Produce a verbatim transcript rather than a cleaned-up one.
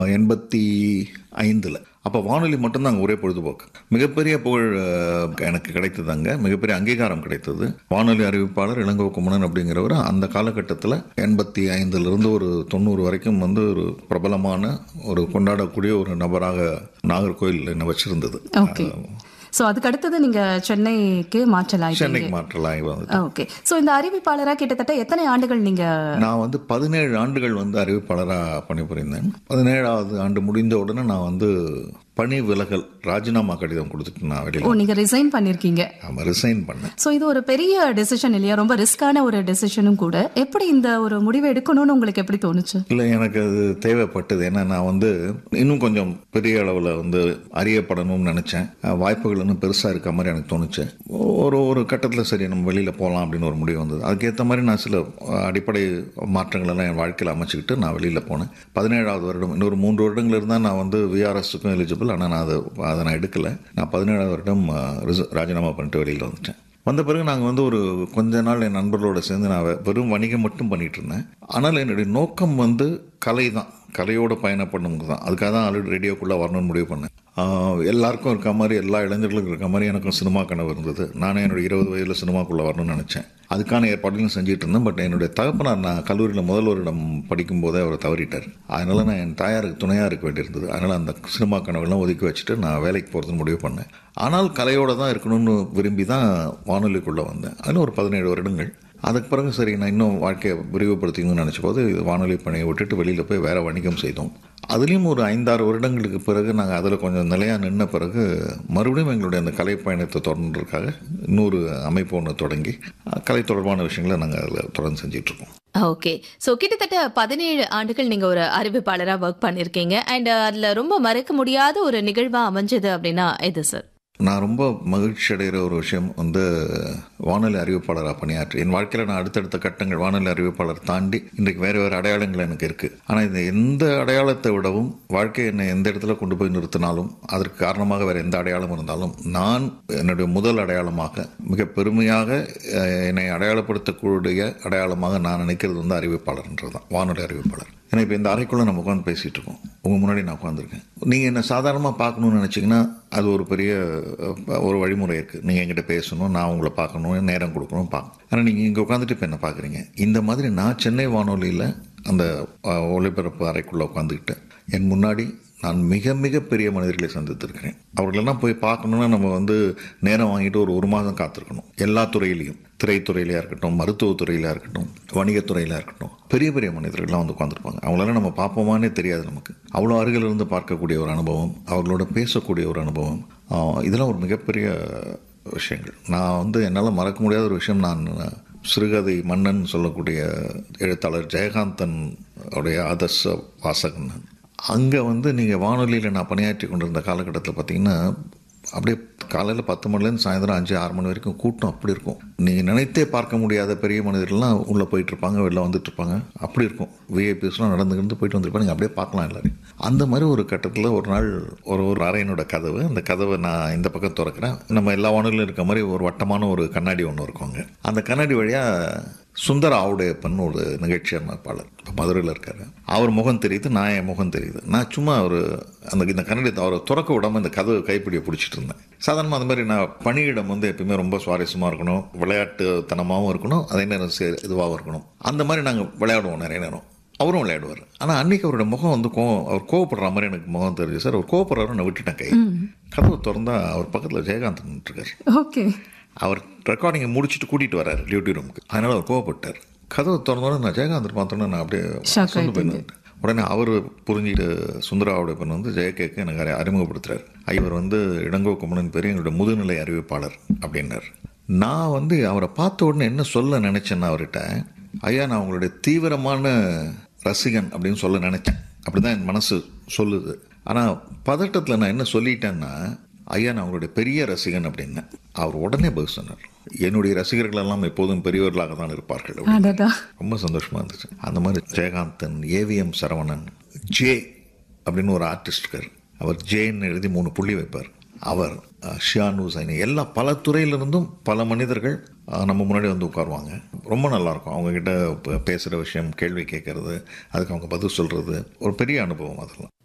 எண்பத்தி ஐந்தில். அப்போ வானொலி மட்டும்தான் அங்கே ஒரே பொழுதுபோக்கு. மிகப்பெரிய புகழ் எனக்கு கிடைத்தது, அங்கே மிகப்பெரிய அங்கீகாரம் கிடைத்தது. வானொலி அறிவிப்பாளர் இளங்கோ குமணன் அப்படிங்கிறவர் அந்த காலகட்டத்தில் எண்பத்தி ஐந்துலேருந்து ஒரு தொண்ணூறு வரைக்கும் வந்து ஒரு பிரபலமான ஒரு கொண்டாடக்கூடிய ஒரு நபராக நாகர்கோவில் என்ன வச்சிருந்தது. ஸோ அதுக்கு அடுத்தது நீங்கள் சென்னைக்கு மாற்றலாய் சென்னைக்கு மாற்றலாய் வந்து ஓகே. ஸோ இந்த அறிவிப்பாளராக கிட்டத்தட்ட எத்தனை ஆண்டுகள் நீங்கள்? நான் வந்து பதினேழு ஆண்டுகள் வந்து அறிவிப்பாளராக பணிபுரிந்தேன். பதினேழாவது ஆண்டு முடிந்த உடனே நான் வந்து பணி விலகல் ராஜினாமா கடிதம் கொடுத்துட்டு நான் வெளியே. ஓ, நீங்கள் ரிசைன் பண்ணியிருக்கீங்க? ஆமாம், ரிசைன் பண்ணேன். ஸோ இது ஒரு பெரிய டெசிஷன் இல்லையா? ரொம்ப ரிஸ்கான ஒரு டெசிஷனும் கூட. எப்படி இந்த ஒரு முடிவை எடுக்கணும்னு உங்களுக்கு எப்படி தோணுச்சு? இல்லை, எனக்கு அது தேவைப்பட்டது. ஏன்னா நான் வந்து இன்னும் கொஞ்சம் பெரிய அளவில் வந்து அறியப்படணும்னு நினச்சேன். வாய்ப்புகள் இன்னும் பெருசாக இருக்க மாதிரி எனக்கு தோணுச்சு. ஒரு ஒரு கட்டத்தில் சரி நம்ம வெளியில் போகலாம் அப்படின்னு ஒரு முடிவு வந்தது. அதுக்கேற்ற மாதிரி நான் சில அடிப்படை மாற்றங்களெல்லாம் என் வாழ்க்கையில் அமைச்சிக்கிட்டு நான் வெளியில் போனேன். பதினேழாவது வருடம், இன்னொரு மூன்று வருடங்கள் இருந்தால் நான் வந்து விஆர்எஸ்க்கும் எலிஜிபிள். ஆனால் நான் அதை அதை நான் எடுக்கலை. நான் பதினேழாவது வருடம் ராஜினாமா பண்ணிட்டு வெளியில் வந்துட்டேன். வந்த பிறகு நாங்கள் வந்து ஒரு கொஞ்ச நாள் என் நண்பர்களோடு சேர்ந்து நான் வெறும் வணிகம் மட்டும் பண்ணிகிட்டு இருந்தேன். ஆனால் என்னுடைய நோக்கம் வந்து கலை தான், கலையோடு பயணப்படணுங்க தான். அதுக்காக தான் ஆல்ரெடி ரேடியோக்குள்ளே வரணும்னு முடிவு பண்ணேன். எல்லாருக்கும் இருக்க மாதிரி, எல்லா இளைஞர்களுக்கும் இருக்க மாதிரி எனக்கும் சினிமா கனவு இருந்தது. நானே என்னோடய இருபது வயதில் சினிமாக்குள்ளே வரணும்னு நினச்சேன். அதுக்கான ஏற்பாடுகளும் செஞ்சுட்டு இருந்தேன். பட் என்னுடைய தகப்பனார் நான் கல்லூரியில் முதல் வருடம் படிக்கும் போதே அவர் தவறிட்டார். அதனால் நான் என் தாயாருக்கு துணையாக இருக்க வேண்டியிருந்தது. அதனால் அந்த சினிமா கனவுலாம் ஒதுக்கி வச்சுட்டு நான் வேலைக்கு போகிறதுன்னு முடிவு பண்ணேன். ஆனால் கலையோடு தான் இருக்கணும்னு விரும்பி தான் வானொலிக்குள்ளே வந்தேன். அதில் ஒரு பதினேழு வருடங்கள். அதுக்கு பிறகு சரி நான் இன்னும் வாழ்க்கையை விரிவுபடுத்திக்கணும்னு நினச்ச போது வானொலி பணியை விட்டுட்டு வெளியில் போய் வேறு வணிகம் செய்தோம். அதுலேயும் ஒரு ஐந்தாறு வருடங்களுக்கு பிறகு நாங்கள் அதில் கொஞ்சம் நிலையாக நின்ன பிறகு மறுபடியும் எங்களுடைய அந்த கலை பயணத்தை தொடர்ந்துருக்காக இன்னொரு அமைப்பு ஒன்று தொடங்கி கலை தொடர்பான விஷயங்களை நாங்கள் அதில் தொடர்ந்து செஞ்சிட்ருக்கோம். ஓகே. ஸோ கிட்டத்தட்ட பதினேழு ஆண்டுகள் நீங்கள் ஒரு அறிவிப்பாளராக ஒர்க் பண்ணியிருக்கீங்க. அண்ட் அதில் ரொம்ப மறக்க முடியாத ஒரு நிகழ்வாக அமைஞ்சது அப்படின்னா எது சார்? நான் ரொம்ப மகிழ்ச்சி அடைகிற ஒரு விஷயம் வந்து வானொலி அறிவிப்பாளராக பணியாற்றி என் வாழ்க்கையில் நான் அடுத்தடுத்த கட்டங்கள் வானொலி அறிவிப்பாளர் தாண்டி இன்றைக்கு வேறு வேறு அடையாளங்கள் எனக்கு இருக்குது. ஆனால் இந்த எந்த அடையாளத்தை விடவும் வாழ்க்கை என்னை எந்த இடத்துல கொண்டு போய் நிறுத்தினாலும் அதற்கு காரணமாக வேறு எந்த அடையாளம் இருந்தாலும் நான் என்னுடைய முதல் அடையாளமாக மிக பெருமையாக என்னை அடையாளப்படுத்தக்கூடிய அடையாளமாக நான் நினைக்கிறது வந்து அறிவிப்பாளர்ன்றது தான், வானொலி அறிவிப்பாளர். ஏன்னா இப்போ இந்த அறைக்குள்ளே நம்ம உட்காந்து பேசிகிட்டு இருக்கோம், உங்கள் முன்னாடி நான் உட்காந்துருக்கேன். நீங்கள் என்னை சாதாரணமாக பார்க்கணுன்னு நினச்சிங்கன்னா அது ஒரு பெரிய ஒரு வழிமுறை இருக்குது. நீங்கள் என்கிட்ட பேசணும், நான் உங்களை பார்க்கணும், நேரம் கொடுக்கணும், பார்க்கணும். ஆனால் நீங்கள் இங்கே உட்காந்துட்டு இப்போ என்ன பார்க்குறீங்க. இந்த மாதிரி நான் சென்னை வானொலியில் அந்த ஒளிபரப்பு அறைக்குள்ளே உட்காந்துக்கிட்டு என் முன்னாடி நான் மிக மிக பெரிய மனிதர்களை சந்தித்திருக்கிறேன். அவர்களெல்லாம் போய் பார்க்கணுன்னா நம்ம வந்து நேரம் வாங்கிட்டு ஒரு ஒரு மாதம் காத்திருக்கணும். எல்லா துறையிலையும், திரைத்துறையிலையாக இருக்கட்டும், மருத்துவத்துறையிலாக இருக்கட்டும், வணிகத்துறையிலாக இருக்கட்டும், பெரிய பெரிய மனிதர்கள்லாம் வந்து உட்காந்துருப்பாங்க. அவங்களால நம்ம பார்ப்போமானே தெரியாது நமக்கு. அவ்வளோ அருகிலிருந்து பார்க்கக்கூடிய ஒரு அனுபவம், அவர்களோட பேசக்கூடிய ஒரு அனுபவம், இதெல்லாம் ஒரு மிகப்பெரிய விஷயங்கள். நான் வந்து என்னால் மறக்க முடியாத ஒரு விஷயம், நான் சிறுகதை மன்னன் சொல்லக்கூடிய எழுத்தாளர் ஜெயகாந்தன் உடைய ஆதர்ச வாசகன். அங்கே வந்து நீங்கள் வானொலியில் நான் பணியாற்றி கொண்டிருந்த காலகட்டத்தில் பார்த்தீங்கன்னா அப்படியே காலையில் பத்து மணிலேருந்து சாயந்தரம் அஞ்சு ஆறு மணி வரைக்கும் கூட்டம் அப்படி இருக்கும். நீங்கள் நினைத்தே பார்க்க முடியாத பெரிய மனிதர்கள்லாம் உள்ளே போயிட்டுருப்பாங்க, வெளில வந்துட்டுருப்பாங்க. அப்படி இருக்கும். விஐபிஸ்லாம் நடந்துக்கிட்டு போயிட்டு வந்துருப்பாங்க. நீங்கள் அப்படியே பார்க்கலாம் எல்லோரும். அந்த மாதிரி ஒரு கட்டத்தில் ஒரு நாள் ஒரு ஒரு அறையினோட கதவு, அந்த கதவை நான் இந்த பக்கம் திறக்கிறேன். நம்ம எல்லா வானொலியும் இருக்க மாதிரி ஒரு வட்டமான ஒரு கண்ணாடி ஒன்று இருக்குங்க. அந்த கண்ணாடி வழியாக சுந்தர ஆவுடையப்பன் ஒரு நிகழ்ச்சி அமைப்பாளர் இப்போ மதுரையில் இருக்காரு. அவர் முகம் தெரியுது, நான் என் முகம் தெரியுது. நான் சும்மா ஒரு அந்த இந்த கண்ணாடி அவரை துறக்க விடாமல் இந்த கதவு கைப்பிடியை பிடிச்சிட்டு இருந்தேன். சாதாரணமாக அந்த மாதிரி நான் பணியிடம் வந்து எப்பயுமே ரொம்ப சுவாரஸ்யமாக இருக்கணும், விளையாட்டுத்தனமாகவும் இருக்கணும், அதே நேரம் இதுவாகவும் இருக்கணும். அந்த மாதிரி நாங்கள் விளையாடுவோம் நிறைய நேரம். அவரும் விளையாடுவார். ஆனால் அன்றைக்கி அவரோட முகம் வந்து கோ அவர் கோவப்படுற மாதிரி எனக்கு முகம் தெரியுது. சார் அவர் கோவப்படுறாரு, நான் விட்டுட்டேன் கை. கதவை திறந்தா அவர் பக்கத்தில் ஜெயகாந்தன் இருக்கார். ஓகே. அவர் ரெக்கார்டிங்கை முடிச்சுட்டு கூட்டிகிட்டு வர்றாரு டியூட்டி ரூமுக்கு. அதனால் அவர் கோவப்பட்டார். கதவை திறந்தோட நான் ஜெயகாந்தன் பார்த்தோன்னே நான் அப்படியே சொந்த போயிருந்தேன். உடனே அவர் புரிஞ்சுட்டு சுந்தராவுடைய பெண் வந்து ஜெயகேக்கு எனக்கு அறிமுகப்படுத்துறாரு. இவர் வந்து இளங்கோ குமணன் பேர், எங்களுடைய முதுநிலை அறிவிப்பாளர் அப்படின்னார். நான் வந்து அவரை பார்த்த உடனே என்ன சொல்ல நினச்சேன்னா அவர்கிட்ட, ஐயா நான் உங்களுடைய தீவிரமான ரசிகன் அப்படின்னு சொல்ல நினச்சேன். அப்படி தான் என் மனசு சொல்லுது. ஆனால் பதட்டத்தில் நான் என்ன சொல்லிட்டேன்னா, ஐயா நான் உங்களுடைய பெரிய ரசிகன் அப்படின்னேன். அவர் உடனே பதில் சொன்னார், என்னுடைய ரசிகர்கள் எல்லாம் எப்போதும் பெரியவர்களாக தான் இருப்பார்கள். ரொம்ப சந்தோஷமா இருந்துச்சு. அந்த மாதிரி ஜெயகாந்தன், ஏவிஎம் சரவணன், ஜே அப்படின்னு ஒரு ஆர்டிஸ்ட் இருக்கார். அவர் ஜேன்னு எழுதி மூணு புள்ளி வைப்பார். அவர் ஷியானு சைனி, எல்லா பல துறையிலிருந்தும் பல மனிதர்கள் நம்ம முன்னாடி வந்து உட்காருவாங்க. ரொம்ப நல்லாயிருக்கும். அவங்கக்கிட்ட பேசுகிற விஷயம், கேள்வி கேட்கறது, அதுக்கு அவங்க பதில் சொல்கிறது ஒரு பெரிய அனுபவம். அதெல்லாம்